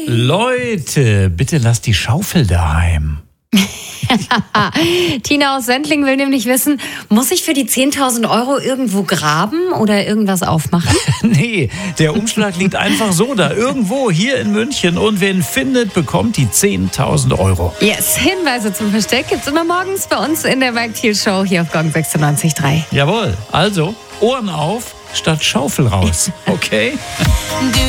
Leute, bitte lasst die Schaufel daheim. Tina aus Sendling will nämlich wissen, muss ich für die 10.000 Euro irgendwo graben oder irgendwas aufmachen? Nee, der Umschlag liegt einfach so da, irgendwo hier in München. Und wer ihn findet, bekommt die 10.000 Euro. Yes, Hinweise zum Versteck gibt's immer morgens bei uns in der Mike Thiel Show hier auf Gong 96.3. Jawohl, also Ohren auf statt Schaufel raus, okay?